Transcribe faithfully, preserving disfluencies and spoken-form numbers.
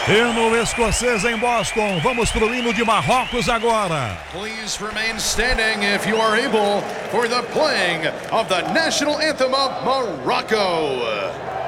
Hino escocês em Boston. Vamos pro hino de Marrocos agora. Please remain standing if you are able for the playing of the national anthem of Morocco.